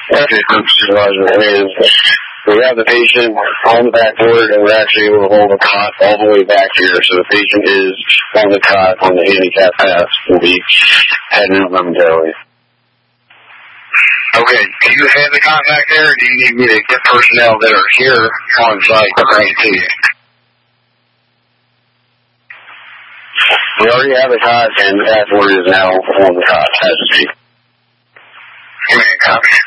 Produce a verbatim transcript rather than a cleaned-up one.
Okay, group supervisor, is we have the patient on the backboard, and we're actually able to hold the cot all the way back here. So the patient is on the cot on the handicap pass. Will be heading up momentarily. Okay, do you have the contact there, or do you need me to get personnel that are here on site to bring it to you? We already have the cot, and the backboard is now on the cot as we speak. Give me a copy.